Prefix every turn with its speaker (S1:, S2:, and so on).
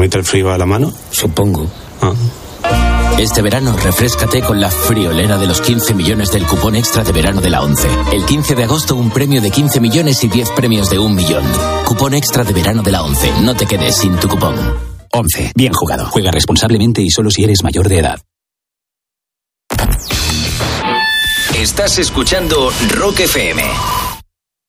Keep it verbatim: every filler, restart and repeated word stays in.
S1: mete el frío a la mano?
S2: Supongo.
S1: Ah.
S3: Este verano, refréscate con la friolera de los quince millones del cupón extra de verano de la ONCE. El quince de agosto, un premio de quince millones y diez premios de un millón. Cupón extra de verano de la ONCE. No te quedes sin tu cupón.
S4: ONCE. Bien jugado. Juega responsablemente y solo si eres mayor de edad.
S5: Estás escuchando Rock F M.